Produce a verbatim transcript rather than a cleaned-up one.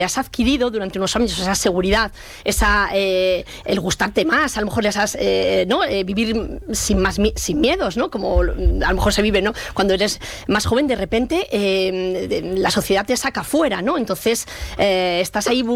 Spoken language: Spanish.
has adquirido durante unos años esa seguridad, esa eh, el gustarte más, a lo mejor esas, eh, ¿no? Eh, vivir sin más sin miedos, ¿no? Como a lo mejor se vive, ¿no? Cuando eres más joven, de repente eh, la sociedad te saca fuera, ¿no? Entonces eh, estás ahí